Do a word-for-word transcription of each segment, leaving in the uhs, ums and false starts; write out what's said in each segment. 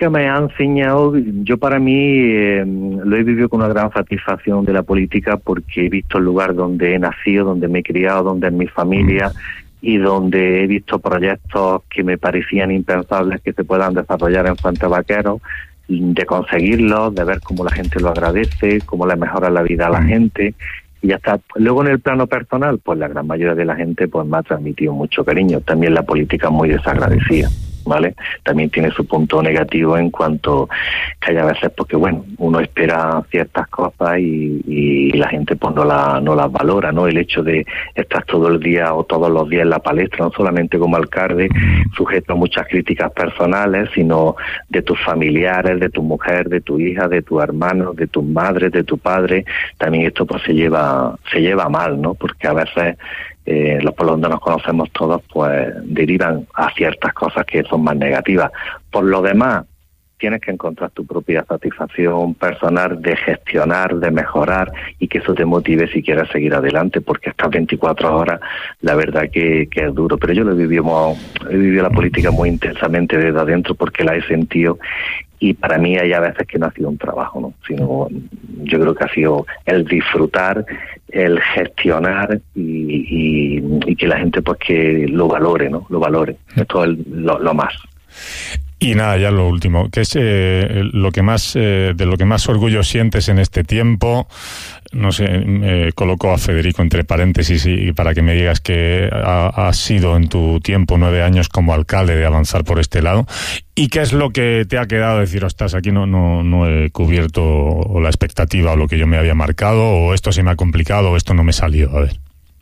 que me ha enseñado, yo para mí eh, lo he vivido con una gran satisfacción de la política, porque he visto el lugar donde he nacido, donde me he criado, donde es mi familia, y donde he visto proyectos que me parecían impensables que se puedan desarrollar en Fuente Vaqueros, de conseguirlos, de ver cómo la gente lo agradece, cómo le mejora la vida a la gente, y ya está. Luego en el plano personal, pues la gran mayoría de la gente pues me ha transmitido mucho cariño. También la política es muy desagradecida, ¿vale? También tiene su punto negativo en cuanto que hay a veces porque, bueno, uno espera ciertas cosas y, y la gente pues no, la, no las valora, ¿no? El hecho de estar todo el día o todos los días en la palestra, no solamente como alcalde, sujeto a muchas críticas personales, sino de tus familiares, de tu mujer, de tu hija, de tu hermano, de tus madres, de tu padre. También esto pues se lleva, se lleva mal, ¿no? Porque a veces Eh, los por donde nos conocemos todos pues derivan a ciertas cosas que son más negativas. Por lo demás, tienes que encontrar tu propia satisfacción personal de gestionar, de mejorar, y que eso te motive si quieres seguir adelante, porque estas veinticuatro horas la verdad que, que es duro. Pero yo lo he vivido, he vivido la política muy intensamente desde adentro, porque la he sentido, y para mí hay a veces que no ha sido un trabajo, ¿no? Sino yo creo que ha sido el disfrutar, el gestionar y, y, y que la gente pues que lo valore, ¿no? Lo valore. Esto es lo, lo más. Y nada, ya lo último, ¿qué es eh, lo que más eh, de lo que más orgullo sientes en este tiempo? No sé, eh, coloco a Federico entre paréntesis y para que me digas que ha, ha sido en tu tiempo nueve años como alcalde de avanzar por este lado. ¿Y qué es lo que te ha quedado decir, ostras, aquí no, no, no he cubierto la expectativa o lo que yo me había marcado, o esto se me ha complicado, o esto no me salió? A ver.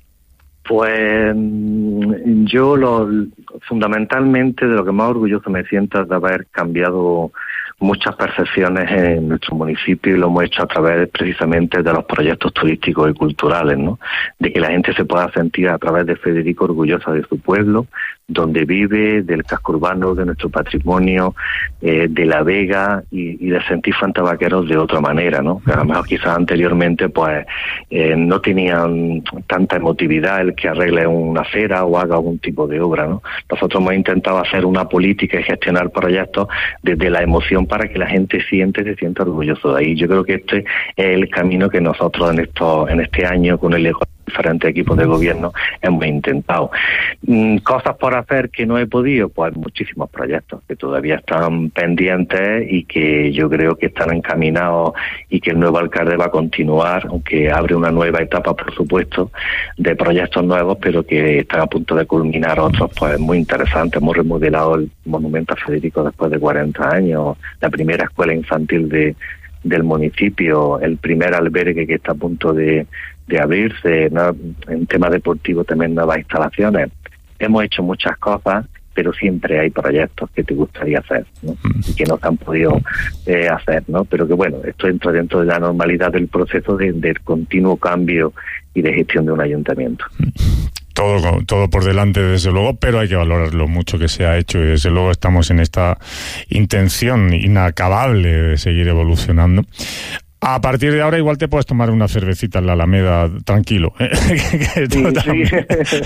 Pues yo lo fundamentalmente de lo que más orgulloso me siento es de haber cambiado muchas percepciones en nuestro municipio, y lo hemos hecho a través precisamente de los proyectos turísticos y culturales, ¿no? De que la gente se pueda sentir a través de Federico orgullosa de su pueblo, donde vive, del casco urbano, de nuestro patrimonio, eh, de la Vega, y, y de sentir Fuente Vaqueros de otra manera, ¿no? Que a lo mejor quizás anteriormente pues eh, no tenían tanta emotividad el que arregle una acera o haga algún tipo de obra, ¿no? Nosotros hemos intentado hacer una política y gestionar proyectos desde la emoción, para que la gente siente, se sienta orgulloso de ahí. Yo creo que este es el camino que nosotros en esto, en este año, con el diferentes equipos de gobierno, hemos intentado. Mm, cosas por hacer que no he podido, pues muchísimos proyectos que todavía están pendientes y que yo creo que están encaminados, y que el nuevo alcalde va a continuar, aunque abre una nueva etapa, por supuesto, de proyectos nuevos, pero que están a punto de culminar otros pues muy interesantes. Hemos remodelado el monumento a Federico después de cuarenta años, la primera escuela infantil de del municipio, el primer albergue que está a punto de, de abrirse, ¿no? En tema deportivo también nuevas instalaciones. Hemos hecho muchas cosas, pero siempre hay proyectos que te gustaría hacer, ¿no? Y que no se han podido eh, hacer, ¿no? Pero que bueno, esto entra dentro de la normalidad del proceso de, del continuo cambio y de gestión de un ayuntamiento. Todo, todo por delante, desde luego, pero hay que valorar lo mucho que se ha hecho, y desde luego estamos en esta intención inacabable de seguir evolucionando. A partir de ahora igual te puedes tomar una cervecita en la Alameda tranquilo. Sí, sí.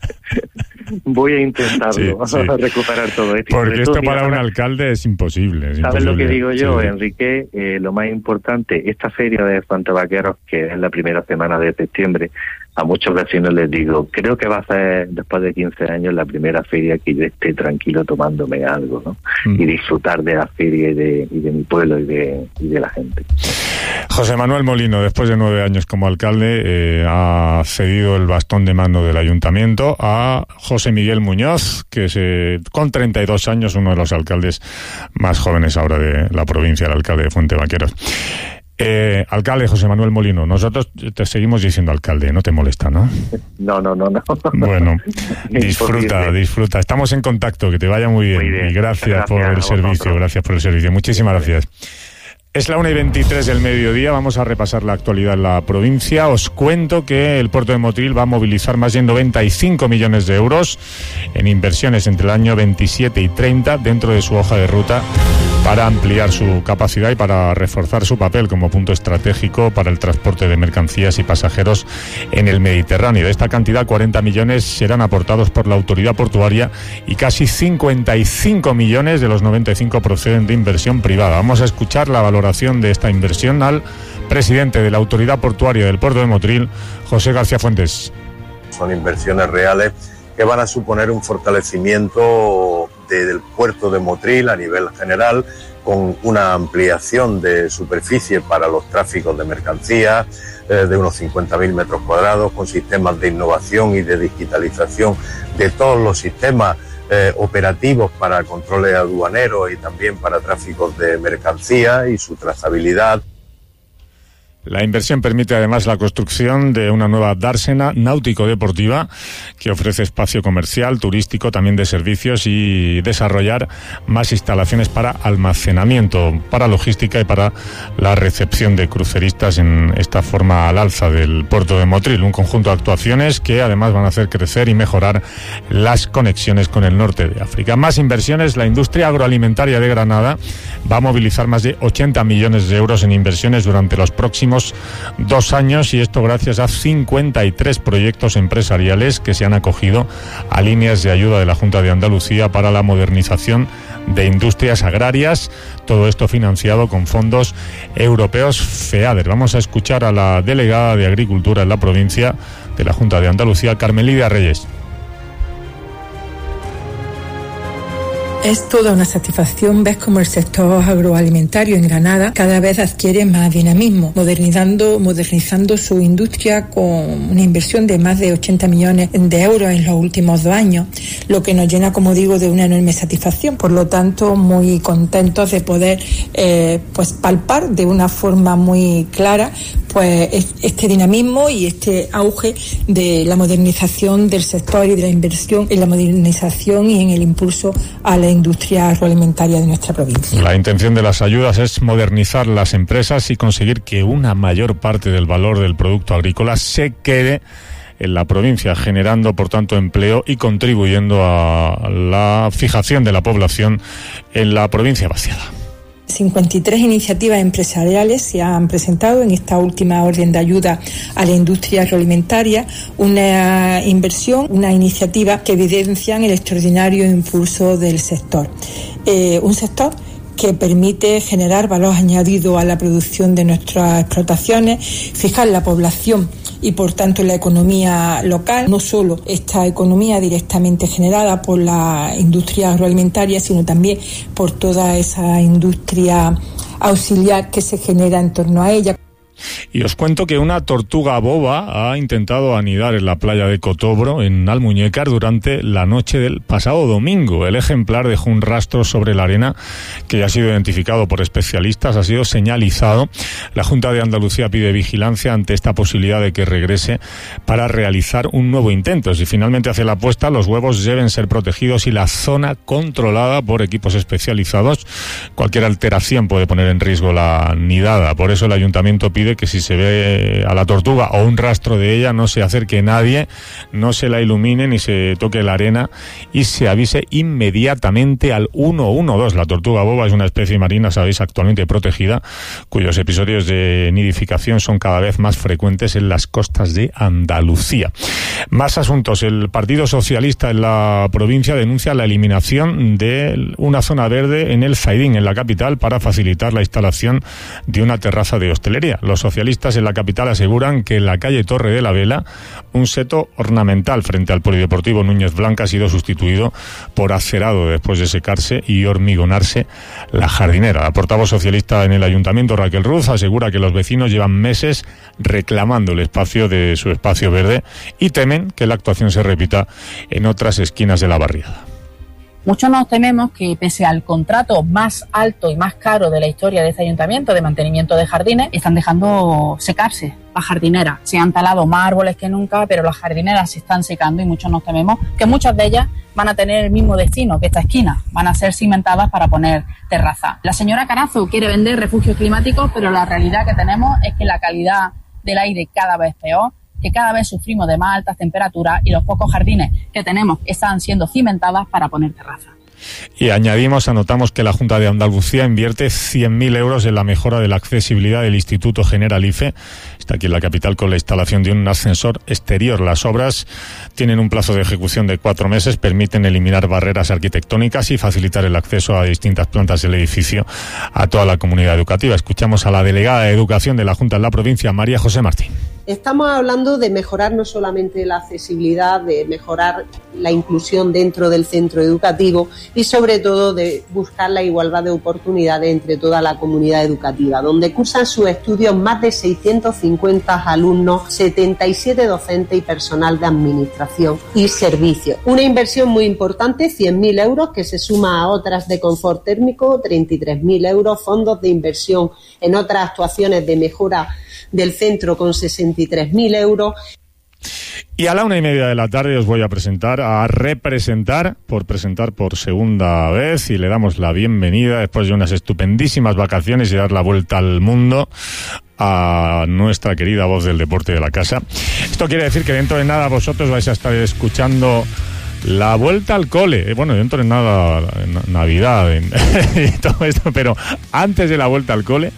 Voy a intentarlo, sí, sí. recuperar todo esto. Porque esto para un alcalde es imposible. Es ¿Sabes imposible. lo que digo yo, sí. Enrique? Eh, lo más importante, esta feria de Fuente Vaqueros, que es la primera semana de septiembre, a muchos vecinos les digo, creo que va a ser después de quince años la primera feria que yo esté tranquilo tomándome algo, ¿no? Mm. Y disfrutar de la feria y de, y de mi pueblo y de, y de la gente. José Manuel Molino, después de nueve años como alcalde, eh, ha cedido el bastón de mando del ayuntamiento a José Miguel Muñoz, que es eh, con treinta y dos años, uno de los alcaldes más jóvenes ahora de la provincia, el alcalde de Fuente Vaqueros. Eh, alcalde José Manuel Molino, nosotros te seguimos diciendo alcalde, no te molesta, ¿no? No, no, no, no. Bueno, disfruta, disfruta. Estamos en contacto, que te vaya muy bien. Muy bien. Y gracias, gracias por el servicio, vosotros. gracias por el servicio. Muchísimas gracias. Es la una y veintitrés del mediodía, vamos a repasar la actualidad en la provincia. Os cuento que el puerto de Motril va a movilizar más de noventa y cinco millones de euros en inversiones entre el año veintisiete y treinta dentro de su hoja de ruta para ampliar su capacidad y para reforzar su papel como punto estratégico para el transporte de mercancías y pasajeros en el Mediterráneo. De esta cantidad, cuarenta millones serán aportados por la autoridad portuaria y casi cincuenta y cinco millones de los noventa y cinco proceden de inversión privada. Vamos a escuchar la valoración de esta inversión al presidente de la autoridad portuaria del puerto de Motril, José García Fuentes. Son inversiones reales que van a suponer un fortalecimiento de, del puerto de Motril a nivel general, con una ampliación de superficie para los tráficos de mercancías eh, de unos cincuenta mil metros cuadrados, con sistemas de innovación y de digitalización de todos los sistemas eh, operativos para controles aduaneros y también para tráficos de mercancías y su trazabilidad. La inversión permite además la construcción de una nueva dársena náutico-deportiva que ofrece espacio comercial, turístico, también de servicios, y desarrollar más instalaciones para almacenamiento, para logística y para la recepción de cruceristas en esta forma al alza del puerto de Motril. Un conjunto de actuaciones que además van a hacer crecer y mejorar las conexiones con el norte de África. Más inversiones. La industria agroalimentaria de Granada va a movilizar más de ochenta millones de euros en inversiones durante los próximos dos años, y esto gracias a cincuenta y tres proyectos empresariales que se han acogido a líneas de ayuda de la Junta de Andalucía para la modernización de industrias agrarias. Todo esto financiado con fondos europeos FEADER. Vamos a escuchar a la delegada de Agricultura en la provincia de la Junta de Andalucía, Carmen Lidia Reyes. Es toda una satisfacción ver cómo el sector agroalimentario en Granada cada vez adquiere más dinamismo, modernizando, modernizando su industria con una inversión de más de ochenta millones de euros en los últimos dos años, lo que nos llena, como digo, de una enorme satisfacción. Por lo tanto, muy contentos de poder eh, pues palpar de una forma muy clara pues este dinamismo y este auge de la modernización del sector y de la inversión en la modernización y en el impulso a la industria agroalimentaria de nuestra provincia. La intención de las ayudas es modernizar las empresas y conseguir que una mayor parte del valor del producto agrícola se quede en la provincia, generando por tanto empleo y contribuyendo a la fijación de la población en la provincia vaciada. cincuenta y tres iniciativas empresariales se han presentado en esta última orden de ayuda a la industria agroalimentaria, una inversión, una iniciativa que evidencian el extraordinario impulso del sector. Eh, un sector que permite generar valor añadido a la producción de nuestras explotaciones, fijar la población y por tanto la economía local, no solo esta economía directamente generada por la industria agroalimentaria, sino también por toda esa industria auxiliar que se genera en torno a ella. Y os cuento que una tortuga boba ha intentado anidar en la playa de Cotobro, en Almuñécar, durante la noche del pasado domingo. El ejemplar dejó un rastro sobre la arena que ya ha sido identificado por especialistas, ha sido señalizado. La Junta de Andalucía pide vigilancia ante esta posibilidad de que regrese para realizar un nuevo intento. Si finalmente hace la apuesta, los huevos deben ser protegidos y la zona controlada por equipos especializados. Cualquier alteración puede poner en riesgo la nidada. Por eso el Ayuntamiento pide que si se ve a la tortuga o un rastro de ella, no se acerque nadie, no se la ilumine ni se toque la arena y se avise inmediatamente al uno uno dos. La tortuga boba es una especie marina, sabéis, actualmente protegida, cuyos episodios de nidificación son cada vez más frecuentes en las costas de Andalucía. Más asuntos. El Partido Socialista en la provincia denuncia la eliminación de una zona verde en el Zaidín, en la capital, para facilitar la instalación de una terraza de hostelería. Los socialistas en la capital aseguran que en la calle Torre de la Vela un seto ornamental frente al Polideportivo Núñez Blanca ha sido sustituido por acerado después de secarse y hormigonarse la jardinera. La portavoz socialista en el ayuntamiento, Raquel Ruz, asegura que los vecinos llevan meses reclamando el espacio de su espacio verde y temen que la actuación se repita en otras esquinas de la barriada. Muchos nos tememos que, pese al contrato más alto y más caro de la historia de este ayuntamiento de mantenimiento de jardines, están dejando secarse las jardineras. Se han talado más árboles que nunca, pero las jardineras se están secando y muchos nos tememos que muchas de ellas van a tener el mismo destino que esta esquina, van a ser cimentadas para poner terraza. La señora Carazo quiere vender refugios climáticos, pero la realidad que tenemos es que la calidad del aire cada vez es peor, que cada vez sufrimos de más altas temperaturas y los pocos jardines que tenemos están siendo cimentadas para poner terraza. Y añadimos, anotamos que la Junta de Andalucía invierte cien mil euros en la mejora de la accesibilidad del Instituto Generalife. Está aquí en la capital con la instalación de un ascensor exterior. Las obras tienen un plazo de ejecución de cuatro meses, permiten eliminar barreras arquitectónicas y facilitar el acceso a distintas plantas del edificio a toda la comunidad educativa. Escuchamos a la delegada de Educación de la Junta en la provincia, María José Martín. Estamos hablando de mejorar no solamente la accesibilidad, de mejorar la inclusión dentro del centro educativo y sobre todo de buscar la igualdad de oportunidades entre toda la comunidad educativa, donde cursan sus estudios más de seiscientos cincuenta alumnos, setenta y siete docentes y personal de administración y servicios. Una inversión muy importante, cien mil euros, que se suma a otras de confort térmico, treinta y tres mil euros, fondos de inversión en otras actuaciones de mejora del centro con sesenta y tres mil euros. Y a la una y media de la tarde os voy a presentar, a representar, por presentar por segunda vez, y le damos la bienvenida después de unas estupendísimas vacaciones y dar la vuelta al mundo, a nuestra querida voz del deporte de la casa. Esto quiere decir que dentro de nada vosotros vais a estar escuchando la vuelta al cole, eh, bueno, dentro de nada Navidad en, y todo esto, pero antes de la vuelta al cole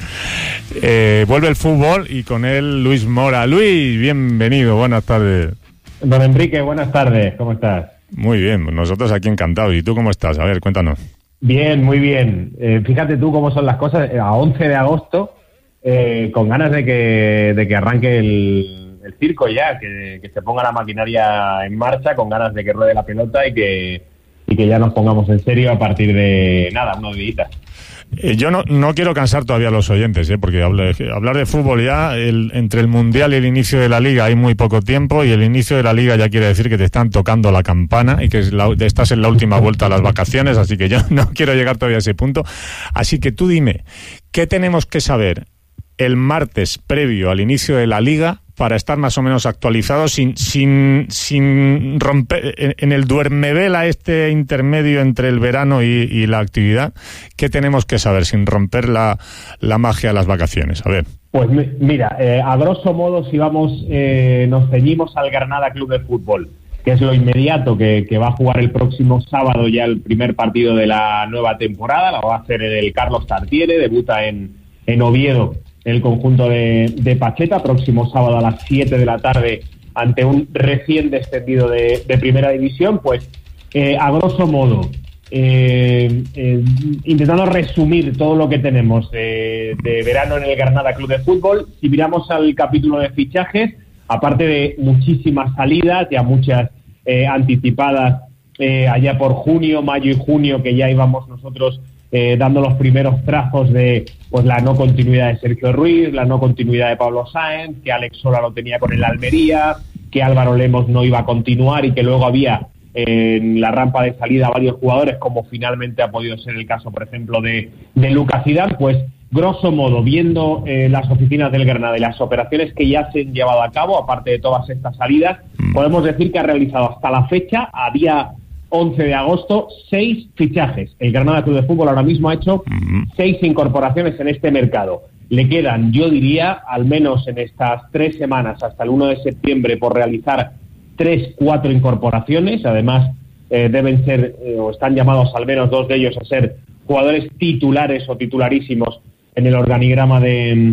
eh, vuelve el fútbol y con él Luis Mora. Luis, bienvenido, buenas tardes. Don Enrique, buenas tardes, ¿cómo estás? Muy bien, nosotros aquí encantados. ¿Y tú cómo estás? A ver, cuéntanos. Bien, muy bien. Eh, fíjate tú cómo son las cosas, a once de agosto, eh, con ganas de que, de que arranque el... el circo ya, que, que se ponga la maquinaria en marcha, con ganas de que ruede la pelota y que y que ya nos pongamos en serio a partir de, nada, unos días. Eh, yo no, no quiero cansar todavía a los oyentes, ¿eh? Porque hablar, hablar de fútbol ya, el, entre el Mundial y el inicio de la Liga hay muy poco tiempo, y el inicio de la Liga ya quiere decir que te están tocando la campana y que es la, estás en la última vuelta a las vacaciones, así que yo no quiero llegar todavía a ese punto. Así que tú dime, ¿qué tenemos que saber el martes previo al inicio de la Liga para estar más o menos actualizados sin sin sin romper en, en el duermevela este intermedio entre el verano y, y la actividad? ¿Qué tenemos que saber sin romper la, la magia de las vacaciones? A ver. Pues mira, eh, a grosso modo, si vamos, eh, nos ceñimos al Granada Club de Fútbol, que es lo inmediato, que, que va a jugar el próximo sábado ya el primer partido de la nueva temporada. La va a hacer el Carlos Tartiere, debuta en, en Oviedo el conjunto de, de Pacheta, próximo sábado a las siete de la tarde ante un recién descendido de, de primera división. Pues eh, a grosso modo, eh, eh, intentando resumir todo lo que tenemos de, de verano en el Granada Club de Fútbol, si miramos al capítulo de fichajes, aparte de muchísimas salidas, ya muchas eh, anticipadas eh, allá por junio, mayo y junio, que ya íbamos nosotros Eh, dando los primeros trazos de pues la no continuidad de Sergio Ruiz, la no continuidad de Pablo Sáenz, que Alex Sola lo tenía con el Almería, que Álvaro Lemos no iba a continuar y que luego había eh, en la rampa de salida varios jugadores, como finalmente ha podido ser el caso, por ejemplo, de, de Lucas Zidane. Pues grosso modo, viendo eh, las oficinas del Granada y las operaciones que ya se han llevado a cabo, aparte de todas estas salidas, podemos decir que ha realizado hasta la fecha, a día once de agosto, seis fichajes. El Granada Club de Fútbol ahora mismo ha hecho seis incorporaciones en este mercado. Le quedan, yo diría, al menos en estas tres semanas, hasta el uno de septiembre, por realizar tres, cuatro incorporaciones. Además, eh, deben ser, eh, o están llamados al menos dos de ellos a ser jugadores titulares o titularísimos en el organigrama de,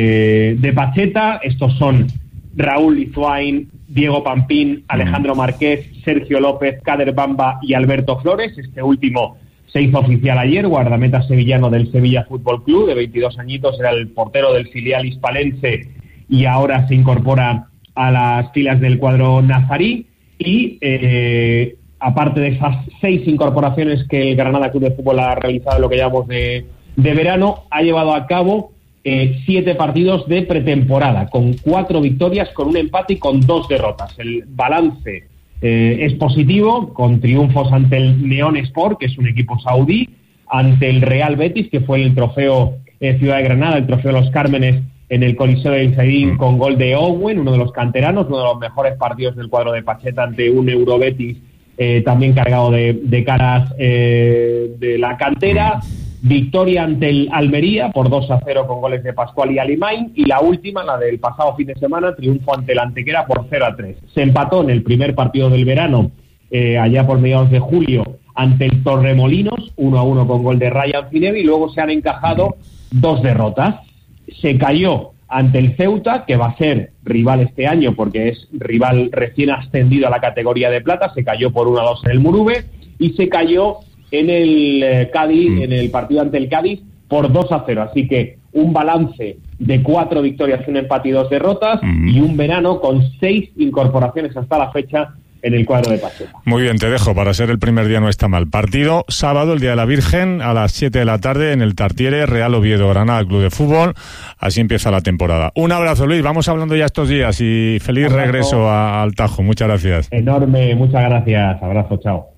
de, de Pacheta. Estos son Raúl Lizuain, Diego Pampín, Alejandro Márquez, Sergio López, Kader Bamba y Alberto Flores. Este último se hizo oficial ayer, guardameta sevillano del Sevilla Fútbol Club, de veintidós añitos, era el portero del filial hispalense y ahora se incorpora a las filas del cuadro nazarí. Y eh, aparte de esas seis incorporaciones que el Granada Club de Fútbol ha realizado en lo que llamamos de, de verano, ha llevado a cabo Eh, siete partidos de pretemporada, con cuatro victorias, con un empate y con dos derrotas. El balance eh, es positivo, con triunfos ante el Neon Sport, que es un equipo saudí, ante el Real Betis, que fue el trofeo eh, Ciudad de Granada, el trofeo Los Cármenes, en el Coliseo del Zaidín, con gol de Owen, uno de los canteranos, uno de los mejores partidos del cuadro de Pacheta ante un Euro Betis, eh, también cargado de, de caras eh, de la cantera. Victoria ante el Almería por dos a cero con goles de Pascual y Alimain, y la última, la del pasado fin de semana, triunfo ante el Antequera por cero a tres. Se empató en el primer partido del verano, eh, allá por mediados de julio, ante el Torremolinos, uno a uno con gol de Ryan Finevi, y luego se han encajado dos derrotas. Se cayó ante el Ceuta, que va a ser rival este año porque es rival recién ascendido a la categoría de plata, se cayó por uno a dos en el Murube, y se cayó en el eh, Cádiz, mm. en el partido ante el Cádiz, por dos a cero. Así que un balance de cuatro victorias, un empate y dos derrotas, mm. y un verano con seis incorporaciones hasta la fecha en el cuadro de Pacheco. Muy bien, te dejo, para ser el primer día no está mal. Partido sábado, el Día de la Virgen, a las siete de la tarde en el Tartiere, Real Oviedo Granada Club de Fútbol. Así empieza la temporada. Un abrazo, Luis, vamos hablando ya estos días y feliz abrazo. regreso a, al Tajo. Muchas gracias. Enorme, muchas gracias. Abrazo, chao.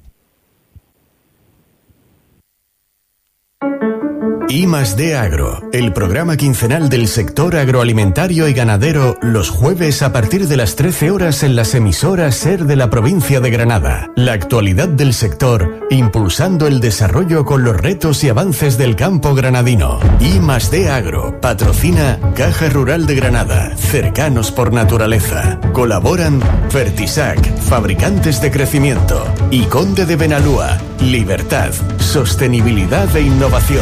I más D Agro, el programa quincenal del sector agroalimentario y ganadero, los jueves a partir de las trece horas en las emisoras SER de la provincia de Granada. La actualidad del sector, impulsando el desarrollo con los retos y avances del campo granadino. I más D Agro, patrocina Caja Rural de Granada, cercanos por naturaleza. Colaboran Fertisac, fabricantes de crecimiento, y Conde de Benalúa, libertad, sostenibilidad e innovación.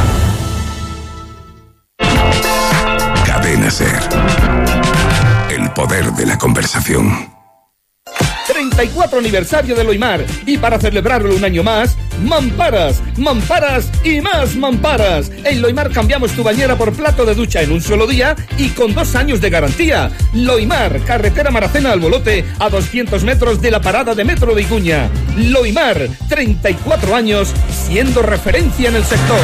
Cadena SER. El poder de la conversación. treinta y cuatro aniversario de Loimar, y para celebrarlo un año más, mamparas, mamparas y más mamparas. En Loimar cambiamos tu bañera por plato de ducha en un solo día y con dos años de garantía. Loimar, carretera Maracena al Bolote, a doscientos metros de la parada de metro de Iguña. Loimar, treinta y cuatro años siendo referencia en el sector.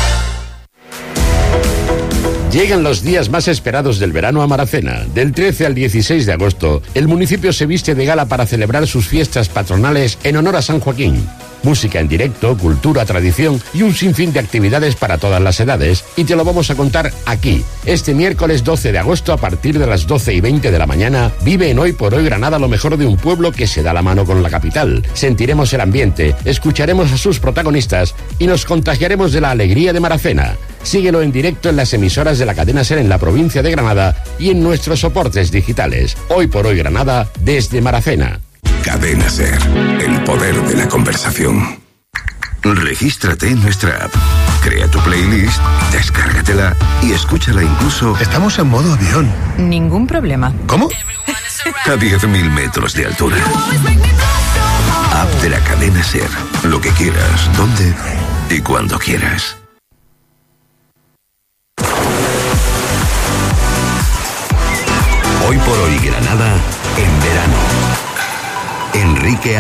Llegan los días más esperados del verano a Maracena. Del trece al dieciséis de agosto, el municipio se viste de gala para celebrar sus fiestas patronales en honor a San Joaquín. Música en directo, cultura, tradición y un sinfín de actividades para todas las edades, y te lo vamos a contar aquí. Este miércoles doce de agosto, a partir de las doce y veinte de la mañana, vive en Hoy por Hoy Granada lo mejor de un pueblo que se da la mano con la capital. Sentiremos el ambiente, escucharemos a sus protagonistas y nos contagiaremos de la alegría de Maracena. Síguelo en directo en las emisoras de la cadena SER en la provincia de Granada y en nuestros soportes digitales. Hoy por Hoy Granada, desde Maracena. Cadena SER, el poder de la conversación. Regístrate en nuestra app, crea tu playlist, descárgatela y escúchala incluso... Estamos en modo avión. Ningún problema. ¿Cómo? A diez mil metros de altura. App de la cadena SER, lo que quieras, donde y cuando quieras. Hoy por Hoy Granada, en verano. Enrique